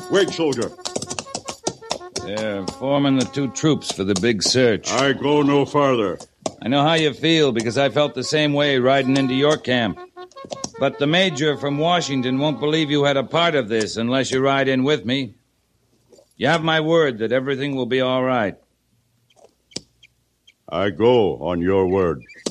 Wait, soldier. They're forming the two troops for the big search. I go no farther. I know how you feel, because I felt the same way riding into your camp. But the major from Washington won't believe you had a part of this unless you ride in with me. You have my word that everything will be all right. I go on your word.